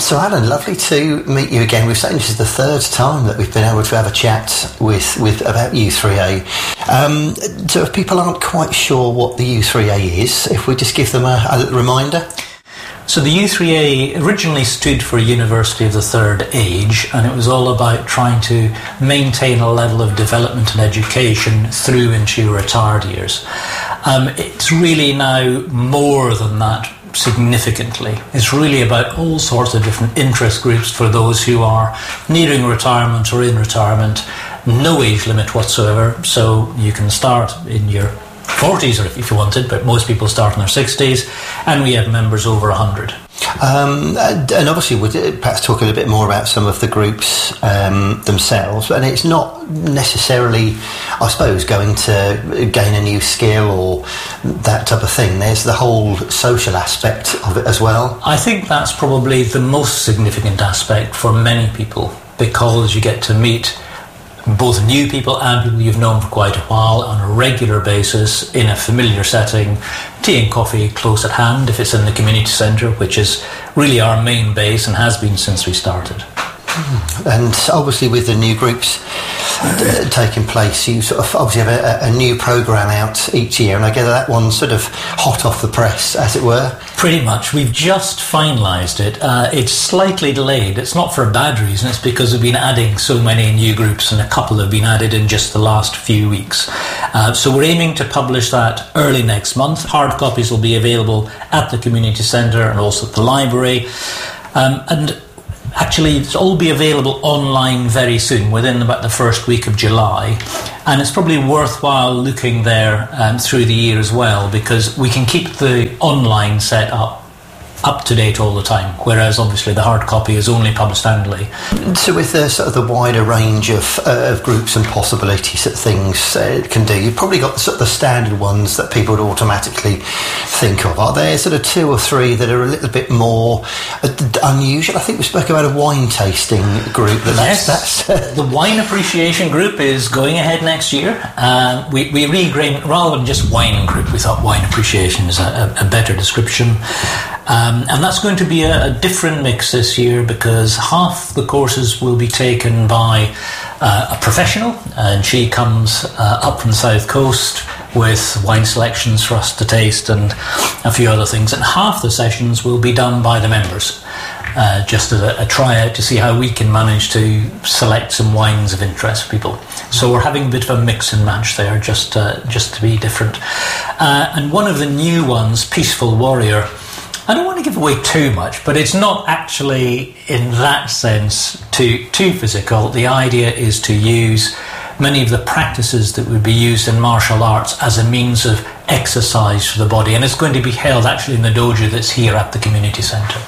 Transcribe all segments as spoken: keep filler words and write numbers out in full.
So Alan, lovely to meet you again. We've saying this is the third time that we've been able to have a chat with, with about U three A. Um, so if people aren't quite sure what the U three A is, if we just give them a, a little reminder. So the U three A originally stood for University of the Third Age, and it was all about trying to maintain a level of development and education through into your retired years. Um, it's really now more than that significantly. It's really about all sorts of different interest groups for those who are nearing retirement or in retirement. No age limit whatsoever, so you can start in your forties or if you wanted, but most people start in their sixties, and we have members over one hundred. Um, and obviously we'd perhaps talk a little bit more about some of the groups um, themselves, and it's not necessarily, I suppose, going to gain a new skill or that type of thing. There's the whole social aspect of it as well. I think that's probably the most significant aspect for many people, because you get to meet both new people and people you've known for quite a while on a regular basis in a familiar setting, tea and coffee close at hand if it's in the community centre, which is really our main base and has been since we started. And obviously with the new groups uh, taking place, you sort of obviously have a, a new programme out each year, and I gather that one's sort of hot off the press, as it were. Pretty much. We've just finalised it. Uh, it's slightly delayed. It's not for a bad reason. It's because we've been adding so many new groups, and a couple have been added in just the last few weeks. Uh, so we're aiming to publish that early next month. Hard copies will be available at the community centre and also at the library. Um, and Actually, it'll all be available online very soon, within about the first week of July. And it's probably worthwhile looking there um, through the year as well, because we can keep the online set up up to date all the time, whereas obviously the hard copy is only published annually. So with the sort of the wider range of, uh, of groups and possibilities that things uh, can do, you've probably got the, sort of the standard ones that people would automatically think of. Are there sort of two or three that are a little bit more uh, unusual? I think we spoke about a wine tasting group. That yes, that's, that's, uh, the wine appreciation group is going ahead next year. Uh, we, we regrained, rather than just wine group, we thought wine appreciation is a, a, a better description. Um, and that's going to be a, a different mix this year, because half the courses will be taken by uh, a professional, and she comes uh, up from the South Coast with wine selections for us to taste and a few other things, and half the sessions will be done by the members, uh, just as a, a tryout to see how we can manage to select some wines of interest for people. So we're having a bit of a mix and match there, just, uh, just to be different. Uh, and one of the new ones, Peaceful Warrior, I don't want to give away too much, but it's not actually in that sense too too physical. The idea is to use many of the practices that would be used in martial arts as a means of exercise for the body, and it's going to be held actually in the dojo that's here at the community centre.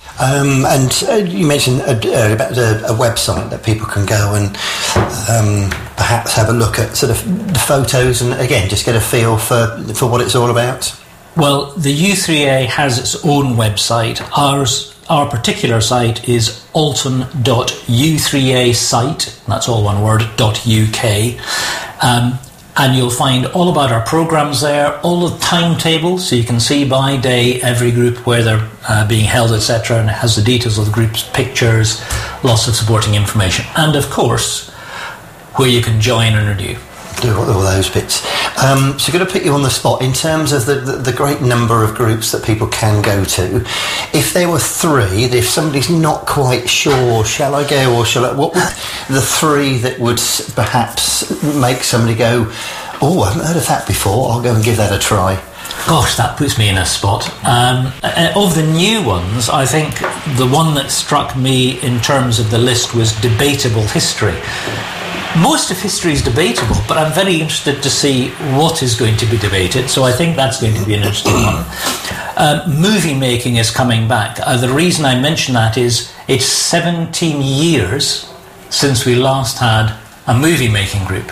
Um, and uh, you mentioned uh, uh, about a, a website that people can go and um, perhaps have a look at sort of the photos and again just get a feel for for what it's all about. Well, the U three A has its own website. Ours, our particular site is alton dot u three a site, that's all one word, .uk. Um, and you'll find all about our programmes there, all the timetables, so you can see by day every group where they're uh, being held, et cetera, and it has the details of the groups, pictures, lots of supporting information, and of course, where you can join and renew. Do all those bits. Um, so going to put you on the spot in terms of the, the, the great number of groups that people can go to. If there were three, if somebody's not quite sure, shall I go or shall I, what would the three that would perhaps make somebody go, oh, I haven't heard of that before, I'll go and give that a try? Gosh, that puts me in a spot. Um, uh, of the new ones, I think the one that struck me in terms of the list was Debatable History. Most of history is debatable, but I'm very interested to see what is going to be debated, so I think that's going to be an interesting one. Uh, movie making is coming back. Uh, the reason I mention that is it's seventeen years since we last had a movie making group.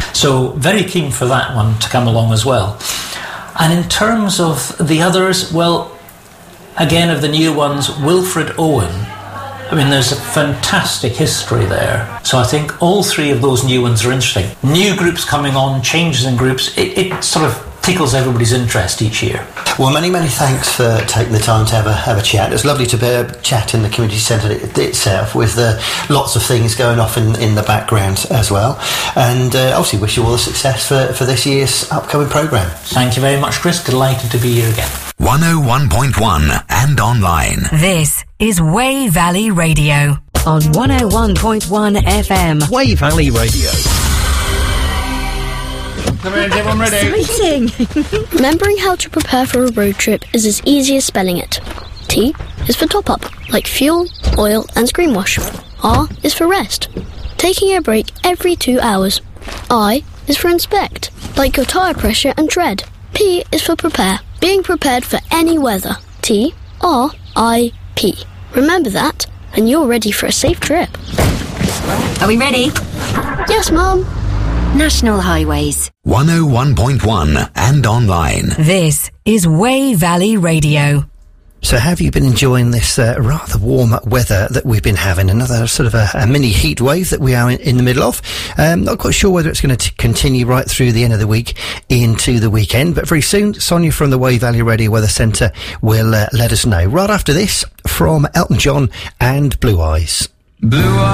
So very keen for that one to come along as well. And in terms of the others, well, again, of the new ones, Wilfred Owen. I mean, there's a fantastic history there. So I think all three of those new ones are interesting. New groups coming on, changes in groups, it, it sort of tickles everybody's interest each year. Well, many, many thanks for taking the time to have a have a chat. It was lovely to be a chat in the community centre itself, with uh, lots of things going off in, in the background as well. And uh, obviously wish you all the success for, for this year's upcoming programme. Thank you very much, Chris. Delighted to be here again. one oh one point one and online. This is Way Valley Radio on one oh one point one F M. Way Valley Radio. Come in, everyone ready? Exciting! Remembering how to prepare for a road trip is as easy as spelling it. T is for top up, like fuel, oil and screen wash. R is for rest, taking a break every two hours. I is for inspect, like your tyre pressure and tread. P is for prepare, being prepared for any weather. T, R, I, P. Remember that, and you're ready for a safe trip. Are we ready? Yes, Mum. National Highways. one oh one point one and online. This is Way Valley Radio. So have you been enjoying this uh, rather warm weather that we've been having? Another sort of a, a mini heat wave that we are in, in the middle of. Um, not quite sure whether it's going to continue right through the end of the week into the weekend, but very soon Sonia from the Way Valley Radio Weather Centre will uh, let us know. Right after this, from Elton John and Blue Eyes. Blue Eyes.